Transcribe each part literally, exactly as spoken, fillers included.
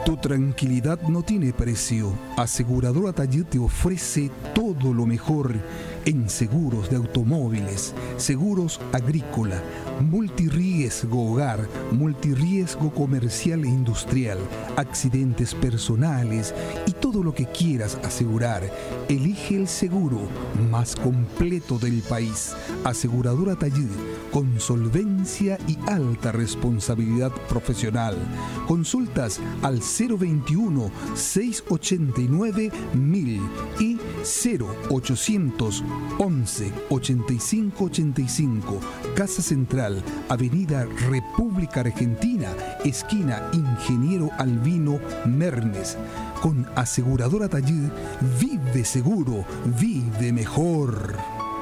Tu tranquilidad no tiene precio. Aseguradora Taller te ofrece todo lo mejor en seguros de automóviles, seguros agrícola, multirriesgo hogar, multirriesgo comercial e industrial, accidentes personales y todo lo que quieras asegurar. Elige el seguro más completo del país. Aseguradora Taller, con solvencia y alta responsabilidad profesional. Consultas al cero veintiuno, seiscientos ochenta y nueve, mil y cero ochocientos once, ochenta y cinco ochenta y cinco. Casa Central, Avenida República Argentina, esquina Ingeniero Albino Mernes. Con Aseguradora Taller, vive seguro, vive mejor.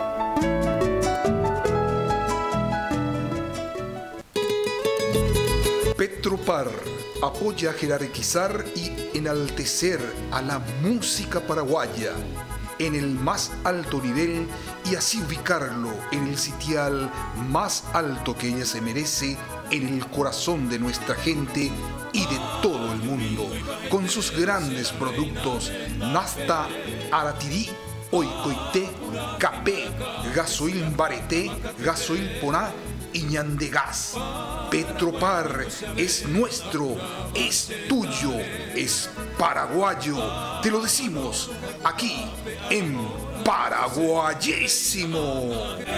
Petropar apoya jerarquizar y enaltecer a la música paraguaya en el más alto nivel y así ubicarlo en el sitial más alto que ella se merece, en el corazón de nuestra gente y de todo el mundo, con sus grandes productos Nafta, Aratirí, Oicoité, Capé, Gasoil Bareté, Gasoil Poná y Ñandegas. Petropar es nuestro, es tuyo, es paraguayo. Te lo decimos aquí en Paraguayísimo.